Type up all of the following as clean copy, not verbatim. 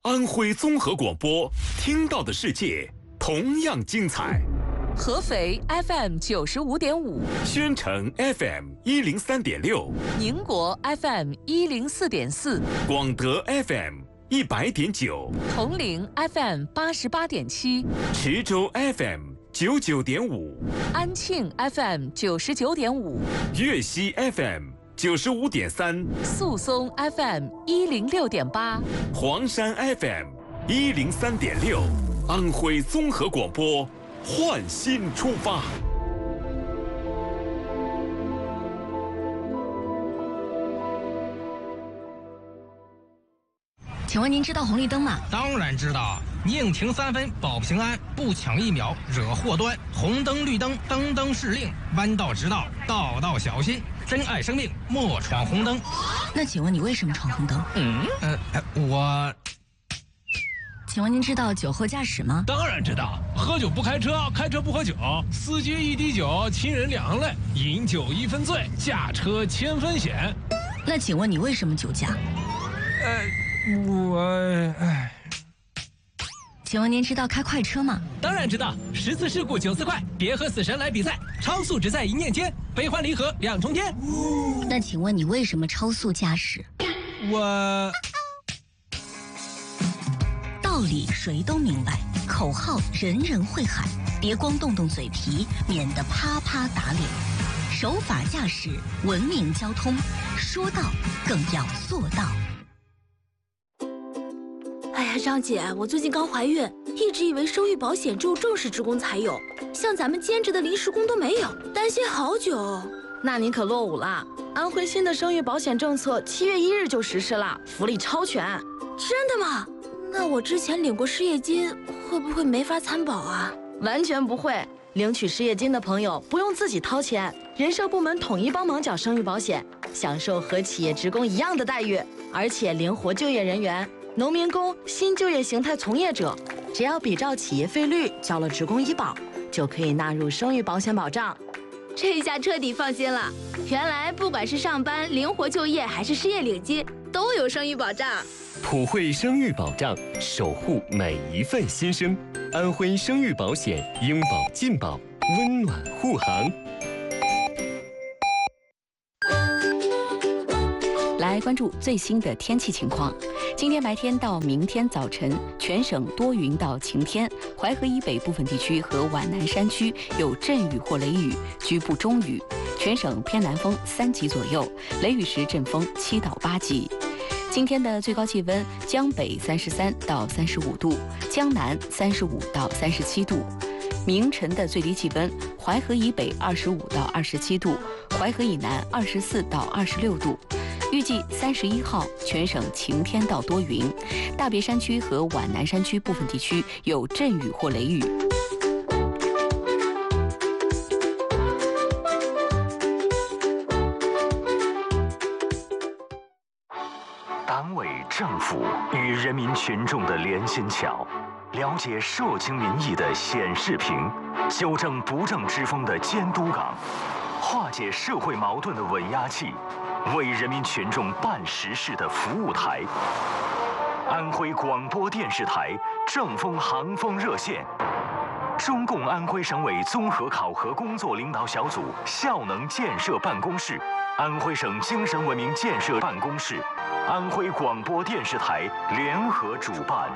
安徽综合广播，听到的世界同样精彩。 合肥 FM 95.5， 宣城 FM 103.6， 宁国 FM 104.4， 广德 FM 100.9， 铜陵 FM 88.7， 池州 FM 99.5， 安庆 FM 99.5， 粤西 FM 95.3， 宿松 FM 106.8， 黄山 FM 103.6，安徽综合广播，焕新出发。 请问您知道红绿灯吗？ 当然知道，宁停3分保平安，不抢1秒惹祸端。红灯绿灯灯灯是令，弯道直道道道小心。珍爱生命，莫闯红灯。 那请问你为什么闯红灯？ 我…… 请问您知道酒后驾驶吗？ 当然知道，喝酒不开车，开车不喝酒，司机一滴酒，亲人两泪，饮酒1分醉，驾车1000分险。 那请问你为什么酒驾？请问您知道开快车吗？ 当然知道，10次事故9次快，别和死神来比赛，超速只在一念间，悲欢离合2重天。 那请问你为什么超速驾驶？道理谁都明白，口号人人会喊，别光动动嘴皮，免得啪啪打脸。守法驾驶，文明交通，说到更要做到。 哎呀，张姐，我最近刚怀孕，一直以为生育保险只有正式职工才有，像咱们兼职的临时工都没有，担心好久。 那您可落伍了，安徽新的生育保险政策7月1日就实施了，福利超全。 真的吗？那我之前领过失业金，会不会没法参保啊？ 完全不会，领取失业金的朋友不用自己掏钱，人社部门统一帮忙缴生育保险，享受和企业职工一样的待遇，而且灵活就业人员。农民工、新就业形态从业者，只要比照企业费率交了职工医保，就可以纳入生育保险保障。 这下彻底放心了，原来不管是上班、灵活就业还是失业领金，都有生育保障。 普惠生育保障，守护每一份新生。安徽生育保险，应保尽保，温暖护航。 来关注最新的天气情况。今天白天到明天早晨，全省多云到晴天，淮河以北部分地区和皖南山区有阵雨或雷雨，局部中雨。全省偏南风3级左右，雷雨时阵风7到8级。今天的最高气温，江北33到35度，江南35到37度。明晨的最低气温，淮河以北25到27度，淮河以南24到26度。预计31号全省晴天到多云，大别山区和皖南山区部分地区有阵雨或雷雨。 党委政府与人民群众的连心桥，了解社情民意的显示屏，纠正不正之风的监督岗，化解社会矛盾的稳压器，为人民群众办实事的服务台。安徽广播电视台正风航风热线，中共安徽省委综合考核工作领导小组效能建设办公室，安徽省精神文明建设办公室，安徽广播电视台联合主办。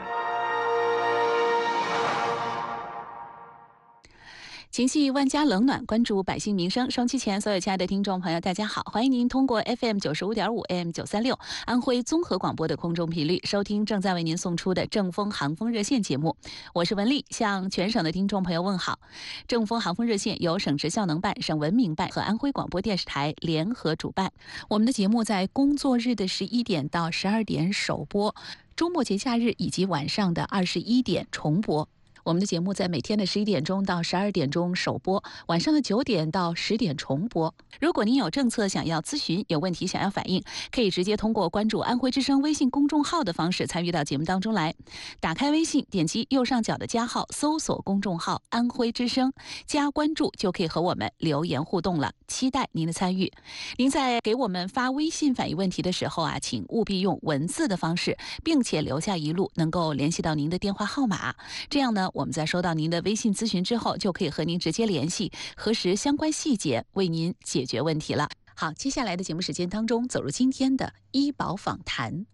情系万家冷暖，关注百姓民生。收机前，所有亲爱的听众朋友，大家好，欢迎您通过 FM 95.5 AM 936安徽综合广播的空中频率收听正在为您送出的正风航风热线节目。我是文丽，向全省的听众朋友问好。正风航风热线由省直效能办、省文明办和安徽广播电视台联合主办。我们的节目在工作日的11点到12点首播，周末节假日以及晚上的21点重播。我们的节目在每天的11点钟到12点钟首播，晚上的9点到10点重播。如果您有政策想要咨询，有问题想要反映，可以直接通过关注安徽之声微信公众号的方式参与到节目当中来。 打开微信，点击右上角的加号，搜索公众号安徽之声，加关注就可以和我们留言互动了，期待您的参与。您在给我们发微信反映问题的时候啊，请务必用文字的方式，并且留下一路能够联系到您的电话号码，这样呢，我们在收到您的微信咨询之后，就可以和您直接联系，核实相关细节，为您解决问题了。好，接下来的节目时间当中，走入今天的医保访谈。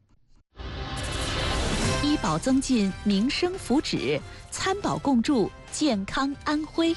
医保增进民生福祉，参保共筑健康安徽。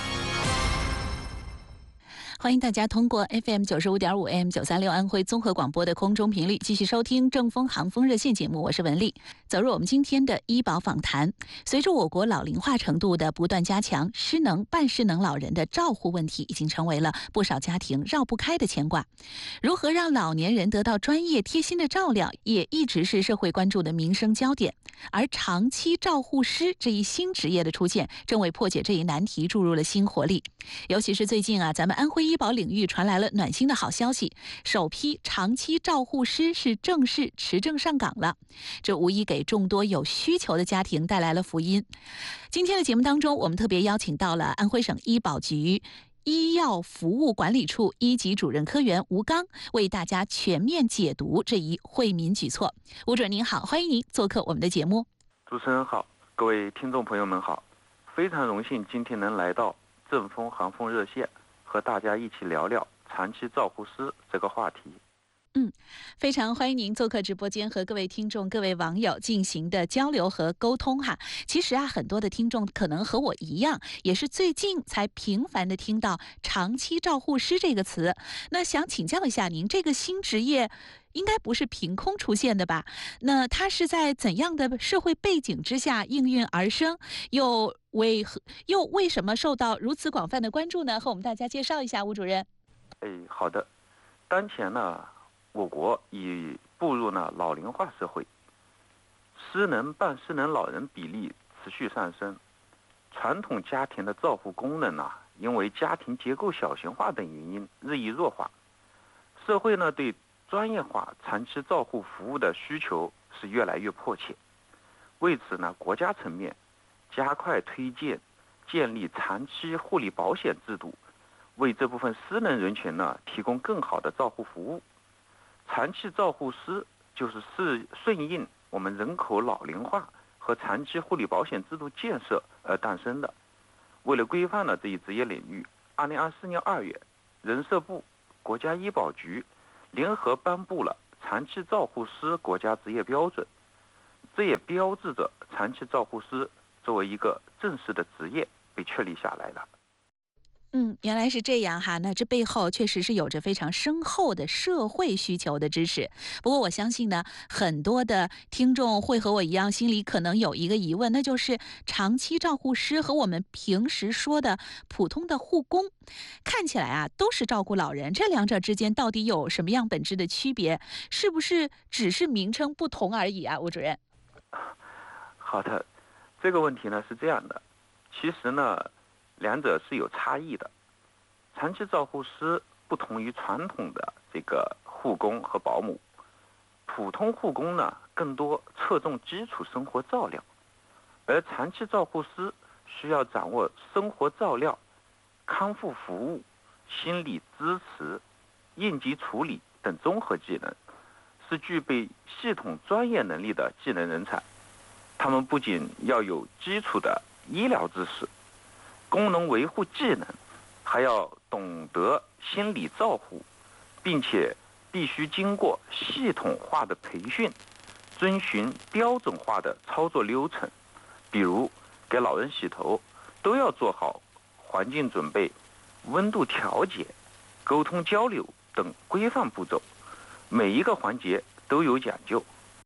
欢迎大家通过 FM 95.5 AM 936安徽综合广播的空中频率继续收听正风航风热线节目，我是文丽。走入我们今天的医保访谈。随着我国老龄化程度的不断加强，失能、半失能老人的照护问题已经成为了不少家庭绕不开的牵挂。如何让老年人得到专业贴心的照料，也一直是社会关注的民生焦点。而长期照护师这一新职业的出现，正为破解这一难题注入了新活力。尤其是最近啊，咱们安徽医保领域传来了暖心的好消息，首批长期照护师是正式持证上岗了，这无疑给众多有需求的家庭带来了福音。今天的节目当中，我们特别邀请到了安徽省医保局医药服务管理处一级主任科员吴刚，为大家全面解读这一惠民举措。吴主任您好，欢迎您做客我们的节目。 主持人好，各位听众朋友们好，非常荣幸今天能来到正风航风热线，和大家一起聊聊长期照护师这个话题。 非常欢迎您做客直播间，和各位听众、各位网友进行的交流和沟通哈。其实啊，很多的听众可能和我一样，也是最近才频繁的听到长期照护师这个词。那想请教一下您，这个新职业应该不是凭空出现的吧？那它是在怎样的社会背景之下应运而生？又为什么受到如此广泛的关注呢？和我们大家介绍一下，吴主任。 好的。当前呢，我国已步入了老龄化社会，失能、半失能老人比例持续上升，传统家庭的照护功能呢，因为家庭结构小型化等原因日益弱化，社会呢对专业化长期照护服务的需求是越来越迫切。为此呢，国家层面加快推荐建立长期护理保险制度，为这部分失能人群呢提供更好的照护服务。长期照护师就是顺应我们人口老龄化和长期护理保险制度建设而诞生的。为了规范了这一职业领域，2024年2月，人社部、国家医保局联合颁布了长期照护师国家职业标准，这也标志着长期照护师作为一个正式的职业被确立下来了。 原来是这样哈，那这背后确实是有着非常深厚的社会需求的支持。不过我相信呢，很多的听众会和我一样，心里可能有一个疑问，那就是长期照护师和我们平时说的普通的护工，看起来啊都是照顾老人，这两者之间到底有什么样本质的区别？是不是只是名称不同而已啊，吴主任？ 好的，这个问题呢是这样的，其实呢两者是有差异的。长期照护师不同于传统的这个护工和保姆，普通护工呢更多侧重基础生活照料，而长期照护师需要掌握生活照料、康复服务、心理支持、应急处理等综合技能，是具备系统专业能力的技能人才。他们不仅要有基础的医疗知识、功能维护技能，还要懂得心理照护，并且必须经过系统化的培训，遵循标准化的操作流程。比如给老人洗头，都要做好环境准备、温度调节、沟通交流等规范步骤，每一个环节都有讲究。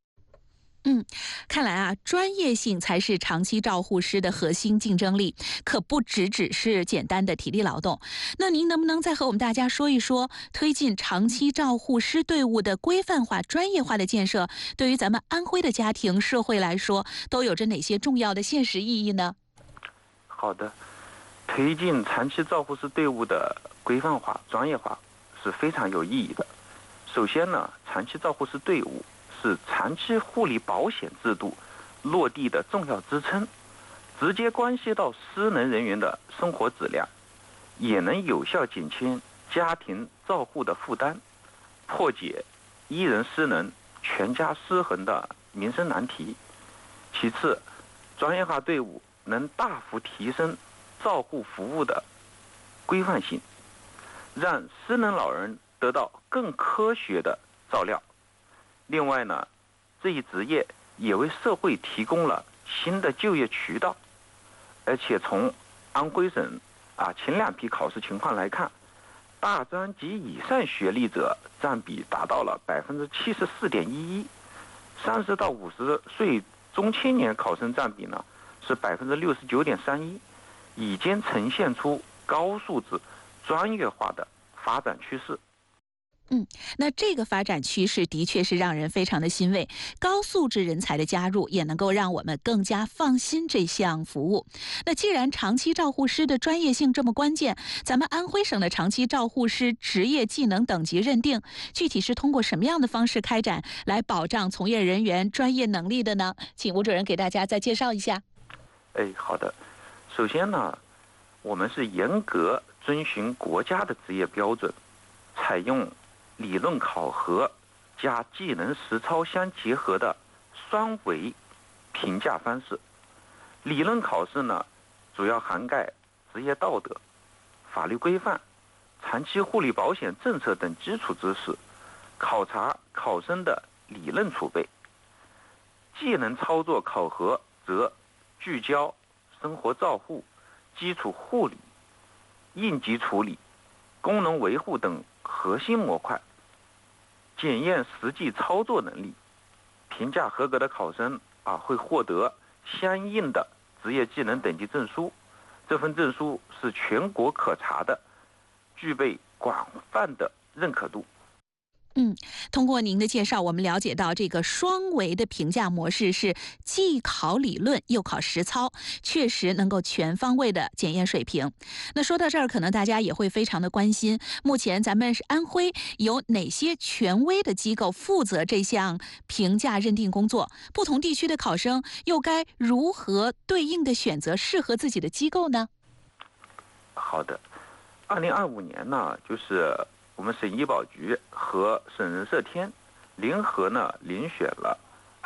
看来啊，专业性才是长期照护师的核心竞争力，可不只是简单的体力劳动。那您能不能再和我们大家说一说，推进长期照护师队伍的规范化、专业化的建设，对于咱们安徽的家庭、社会来说，都有着哪些重要的现实意义呢？ 好的，推进长期照护师队伍的规范化、专业化是非常有意义的。首先呢，长期照护师队伍是长期护理保险制度落地的重要支撑，直接关系到失能人员的生活质量，也能有效减轻家庭照护的负担，破解一人失能全家失衡的民生难题。其次，专业化队伍能大幅提升照护服务的规范性，让失能老人得到更科学的照料。另外呢，这一职业也为社会提供了新的就业渠道。而且从安徽省前2批考试情况来看，大专及以上学历者占比达到了74.11%，30到50岁中青年考生占比呢是69.31%，已经呈现出高素质、专业化的发展趋势。 那这个发展趋势的确是让人非常的欣慰，高素质人才的加入也能够让我们更加放心这项服务。那既然长期照护师的专业性这么关键，咱们安徽省的长期照护师职业技能等级认定，具体是通过什么样的方式开展，来保障从业人员专业能力的呢？请吴主任给大家再介绍一下。 好的。首先呢，我们是严格遵循国家的职业标准，采用理论考核加技能实操相结合的双维评价方式。理论考试呢，主要涵盖职业道德、法律规范、长期护理保险政策等基础知识，考察考生的理论储备。技能操作考核则聚焦生活照护、基础护理、应急处理、功能维护等核心模块，检验实际操作能力。评价合格的考生会获得相应的职业技能等级证书，这份证书是全国可查的，具备广泛的认可度。 通过您的介绍，我们了解到这个双维的评价模式是既考理论又考实操，确实能够全方位的检验水平。那说到这儿，可能大家也会非常的关心，目前咱们安徽有哪些权威的机构负责这项评价认定工作？不同地区的考生又该如何对应的选择适合自己的机构呢？ 好的，2025年呢，就是我们省医保局和省人社天联合呢遴选了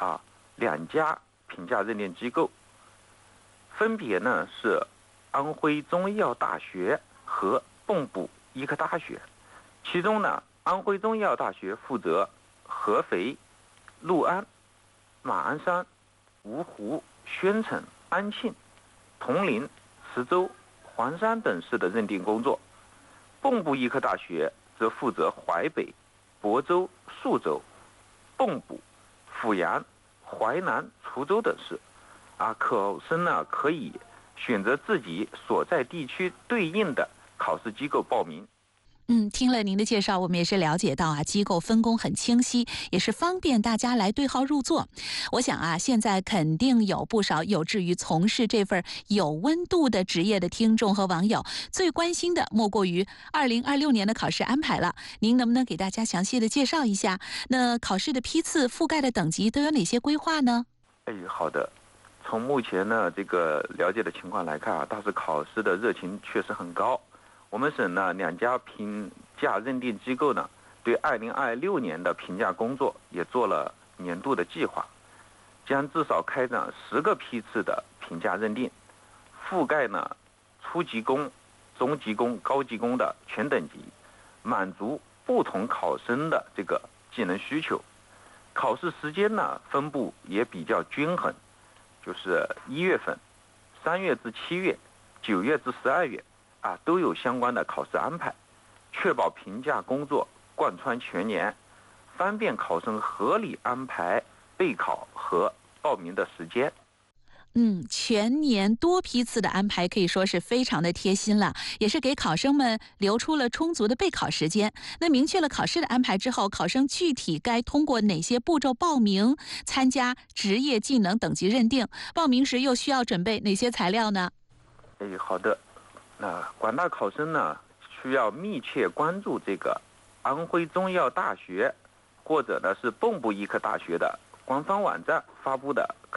2家评价认定机构，分别呢是安徽中医药大学和蚌埠医科大学。其中呢，安徽中医药大学负责合肥、六安、马鞍山、芜湖、宣城、安庆、铜陵、磁州、黄山等市的认定工作。蚌埠医科大学则负责淮北、亳州、宿州、蚌埠、阜阳、淮南、滁州等市。考生呢可以选择自己所在地区对应的考试机构报名。 听了您的介绍，我们也是了解到机构分工很清晰，也是方便大家来对号入座。我想现在肯定有不少有志于从事这份有温度的职业的听众和网友，最关心的莫过于2026年的考试安排了。您能不能给大家详细的介绍一下？那考试的批次、覆盖的等级都有哪些规划呢？ 好的。从目前呢这个了解的情况来看大致考试的热情确实很高。我们省呢2家评价认定机构呢，对2026年的评价工作也做了年度的计划，将至少开展10个批次的评价认定，覆盖呢初级工、中级工、高级工的全等级，满足不同考生的这个技能需求。考试时间呢分布也比较均衡，就是1月份、3月至7月、9月至12月都有相关的考试安排，确保评价工作贯穿全年，方便考生合理安排备考和报名的时间。 全年多批次的安排可以说是非常的贴心了，也是给考生们留出了充足的备考时间。那明确了考试的安排之后，考生具体该通过哪些步骤报名参加职业技能等级认定？报名时又需要准备哪些材料呢？ 好的。那广大考生呢，需要密切关注这个安徽中医药大学或者呢是蚌埠医科大学的官方网站发布的考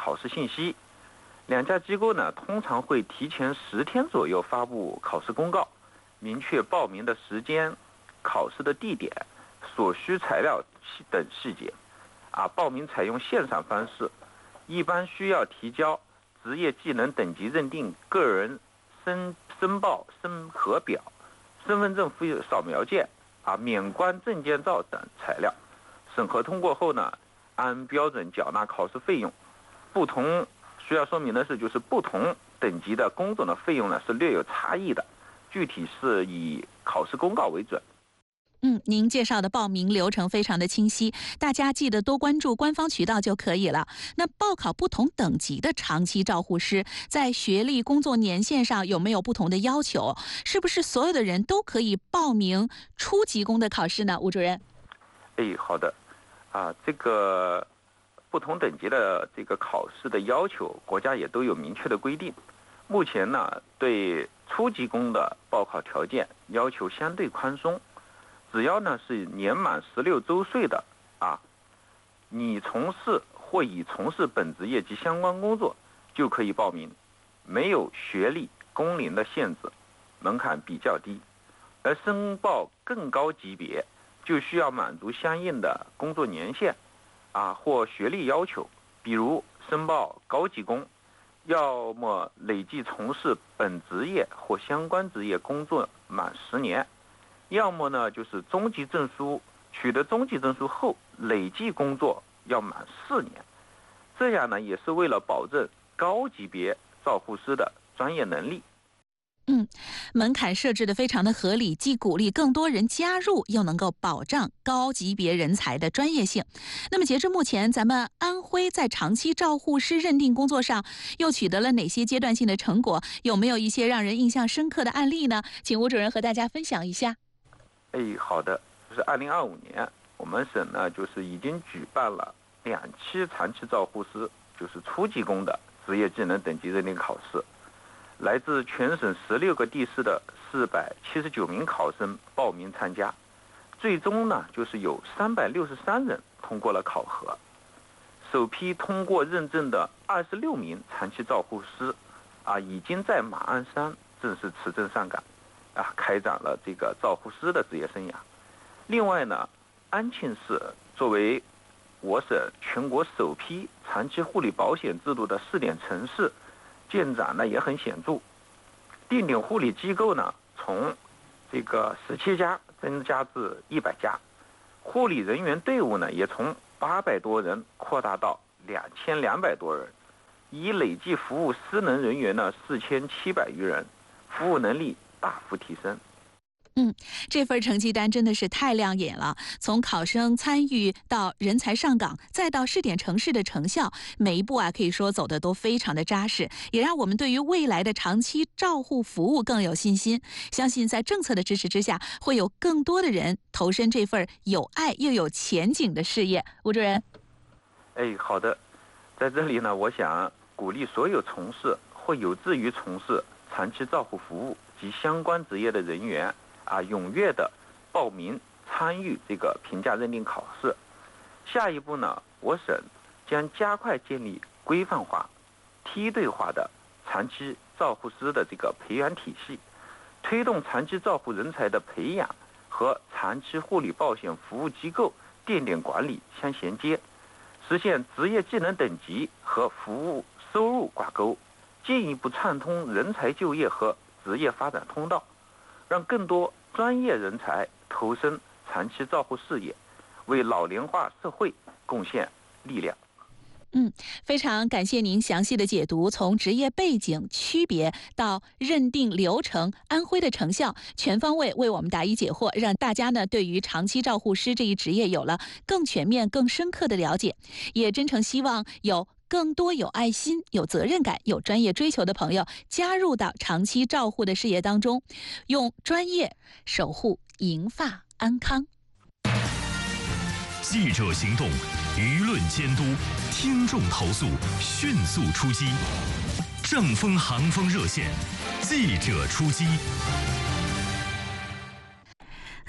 考试信息。两家机构呢，通常会提前10天左右发布考试公告，明确报名的时间、考试的地点、所需材料等细节。报名采用线上方式，一般需要提交职业技能等级认定个人申报审核表、身份证复扫描件、免冠证件照等材料。审核通过后呢，按标准缴纳考试费用。需要说明的是，就是不同等级的工种的费用呢是略有差异的，具体是以考试公告为准。 您介绍的报名流程非常的清晰，大家记得多关注官方渠道就可以了。那报考不同等级的长期照护师，在学历、工作年限上有没有不同的要求？是不是所有的人都可以报名初级工的考试呢？吴主任。 好的，这个不同等级的这个考试的要求，国家也都有明确的规定。目前呢，对初级工的报考条件要求相对宽松，只要呢是年满16周岁的你从事或已从事本职业及相关工作就可以报名，没有学历、工龄的限制，门槛比较低。而申报更高级别，就需要满足相应的工作年限或学历要求，比如申报高级工，要么累计从事本职业或相关职业工作满10年，要么呢就是取得中级证书后累计工作要满4年。这样呢也是为了保证高级别照护师的专业能力。 门槛设置的非常的合理，既鼓励更多人加入，又能够保障高级别人才的专业性。那么截至目前，咱们安徽在长期照护师认定工作上又取得了哪些阶段性的成果？有没有一些让人印象深刻的案例呢？请吴主任和大家分享一下。 好的，就是2025年，我们省呢就是已经举办了2期长期照护师就是初级工的职业技能等级认定考试。来自全省16个地市的479名考生报名参加，最终呢就是有363人通过了考核。首批通过认证的26名长期照护师已经在马鞍山正式持证上岗开展了这个照护师的职业生涯。另外呢，安庆市作为我省全国首批长期护理保险制度的试点城市，进展呢也很显著，定点护理机构呢从这个17家增加至100家，护理人员队伍呢也从800多人扩大到2200多人，已累计服务失能人员呢4700余人，服务能力大幅提升。 这份成绩单真的是太亮眼了！从考生参与到人才上岗，再到试点城市的成效，每一步可以说走得都非常的扎实，也让我们对于未来的长期照护服务更有信心。相信在政策的支持之下，会有更多的人投身这份有爱又有前景的事业。吴主任。 好的，在这里呢，我想鼓励所有从事或有志于从事长期照护服务及相关职业的人员踊跃的报名参与这个评价认定考试。下一步呢，我省将加快建立规范化、梯队化的长期照护师的这个培养体系，推动长期照护人才的培养和长期护理保险服务机构店点管理相衔接，实现职业技能等级和服务收入挂钩，进一步畅通人才就业和职业发展通道，让更多专业人才投身长期照护事业，为老龄化社会贡献力量。 非常感谢您详细的解读，从职业背景区别到认定流程，安徽的成效全方位为我们答疑解惑，让大家呢对于长期照护师这一职业有了更全面、更深刻的了解。也真诚希望有更多有爱心、有责任感、有专业追求的朋友加入到长期照护的事业当中，用专业守护银发安康。 记者行动，舆论监督，听众投诉，迅速出击。正风航风热线，记者出击。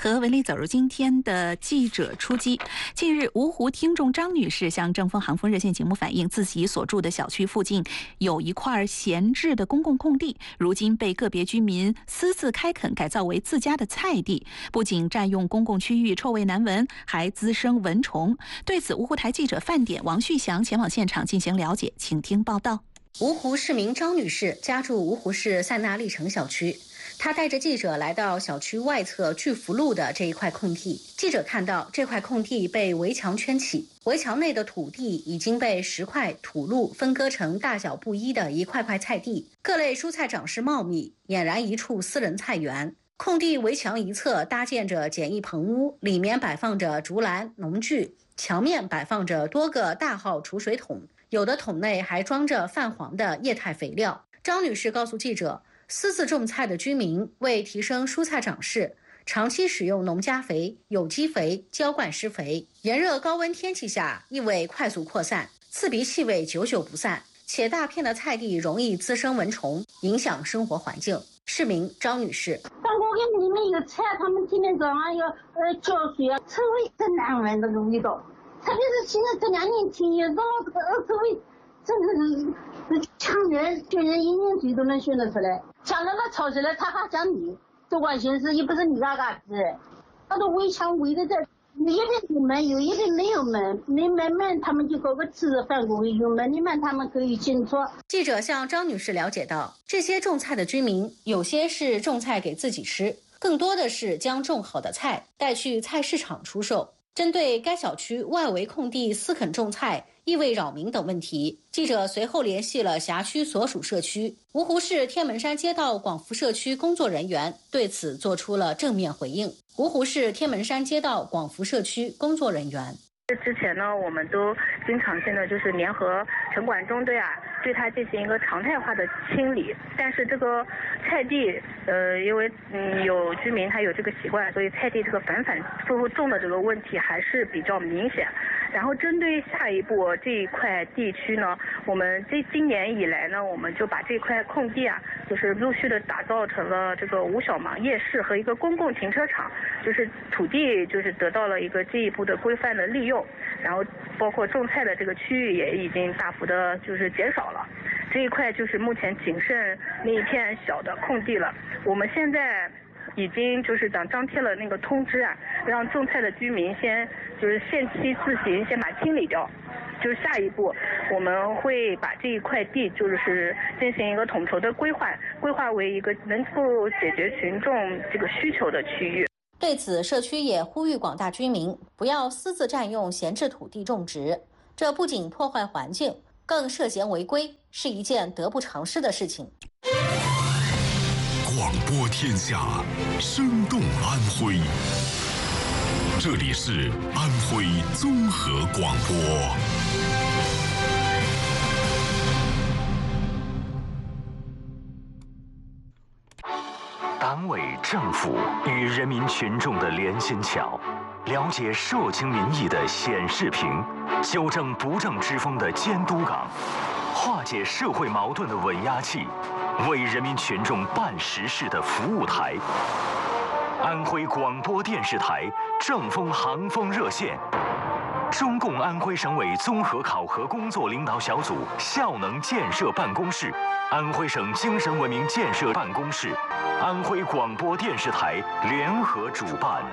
和文丽走入今天的记者出击。近日，芜湖听众张女士向正风航风热线节目反映，自己所住的小区附近有一块闲置的公共空地，如今被个别居民私自开垦改造为自家的菜地，不仅占用公共区域，臭味难闻，还滋生蚊虫。对此，芜湖台记者范点王旭祥前往现场进行了解，请听报道。 芜湖市民张女士家住芜湖市塞纳利城小区，她带着记者来到小区外侧巨福路的这一块空地。记者看到这块空地被围墙圈起，围墙内的土地已经被10块土路分割成大小不一的一块块菜地，各类蔬菜长势茂密，俨然一处私人菜园。空地围墙一侧搭建着简易棚屋，里面摆放着竹篮、农具，墙面摆放着多个大号储水桶，有的桶内还装着泛黄的液态肥料。张女士告诉记者，私自种菜的居民为提升蔬菜长势，长期使用农家肥、有机肥浇灌施肥，炎热高温天气下异味快速扩散，刺鼻气味久久不散，且大片的菜地容易滋生蚊虫，影响生活环境。市民张女士， 当我给你们有菜，他们天天早上要浇水啊，臭味真难闻，这个味道，特别是现在这2年天热，到这个恶臭味真是呛人，就人一拧嘴都能熏得出来。像那个吵起来，他还讲你，这完全是也不是你嘎嘎子，他的围墙围的这。有一边有门，有一边没有门，没门他们就搞个吃的饭锅，有门的门他们可以进出。 记者向张女士了解到，这些种菜的居民有些是种菜给自己吃，更多的是将种好的菜带去菜市场出售。针对该小区外围空地私垦种菜、异味扰民等问题，记者随后联系了辖区所属社区，芜湖市天门山街道广福社区工作人员对此做出了正面回应。芜湖市天门山街道广福社区工作人员， 之前呢，我们都经常性的就是联合城管中队啊，对它进行一个常态化的清理。但是这个菜地，因为有居民他有这个习惯，所以菜地这个反复复种的这个问题还是比较明显。然后针对下一步这一块地区呢，我们今年以来呢，我们就把这块空地啊，就是陆续的打造成了这个五小芒夜市和一个公共停车场，就是土地就是得到了一个进一步的规范的利用，然后包括种菜的这个区域也已经大幅的就是减少了。这一块就是目前仅剩那一片小的空地了。我们现在已经就是张贴了那个通知啊，让种菜的居民先就是限期自行先把它清理掉。就是下一步我们会把这一块地就是进行一个统筹的规划为一个能够解决群众这个需求的区域。 对此，社区也呼吁广大居民不要私自占用闲置土地种植，这不仅破坏环境，更涉嫌违规，是一件得不偿失的事情。 广播天下，生动安徽。这里是安徽综合广播。 党委政府与人民群众的连心桥，了解社情民意的显示屏，纠正不正之风的监督岗，化解社会矛盾的稳压器，为人民群众办实事的服务台。安徽广播电视台正风航风热线，中共安徽省委综合考核工作领导小组效能建设办公室，安徽省精神文明建设办公室，安徽广播电视台联合主办。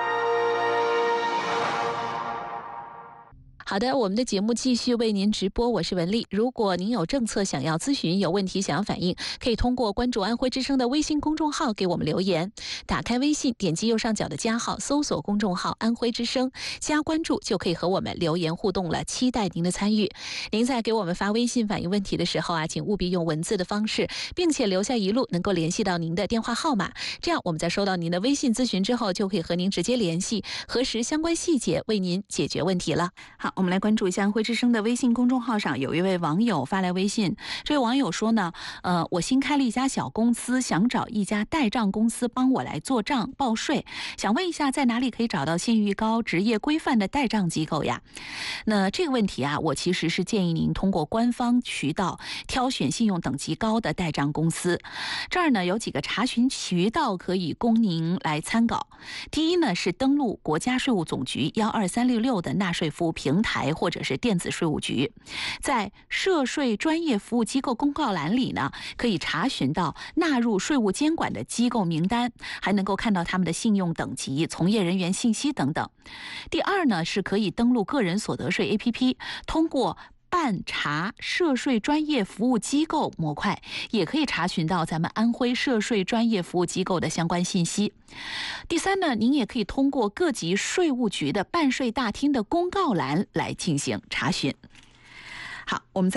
好的，我们的节目继续为您直播，我是文丽。如果您有政策想要咨询，有问题想要反映，可以通过关注安徽之声的微信公众号给我们留言。打开微信，点击右上角的加号，搜索公众号安徽之声，加关注就可以和我们留言互动了，期待您的参与。您在给我们发微信反映问题的时候啊，请务必用文字的方式，并且留下一路能够联系到您的电话号码，这样我们在收到您的微信咨询之后，就可以和您直接联系，核实相关细节，为您解决问题了。 好， 我们来关注一下安徽之声的微信公众号上，有一位网友发来微信，这位网友说呢，我新开了一家小公司，想找一家代账公司帮我来做账报税，想问一下在哪里可以找到信誉高、职业规范的代账机构呀？那这个问题啊，我其实是建议您通过官方渠道挑选信用等级高的代账公司。这儿呢有几个查询渠道可以供您来参考。第一呢是登录国家税务总局12366的纳税服务平台或者是电子税务局，在涉税专业服务机构公告栏里呢，可以查询到纳入税务监管的机构名单，还能够看到他们的信用等级、从业人员信息等等。第二呢，是可以登录个人所得税 APP， 通过办查涉税专业服务机构模块，也可以查询到咱们安徽涉税专业服务机构的相关信息。第三呢，您也可以通过各级税务局的办税大厅的公告栏来进行查询。好，我们再